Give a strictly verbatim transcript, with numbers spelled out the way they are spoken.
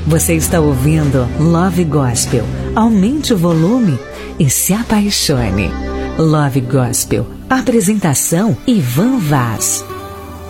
Você está ouvindo Love Gospel. Aumente o volume e se apaixone. Love Gospel. Apresentação Ivan Vaz.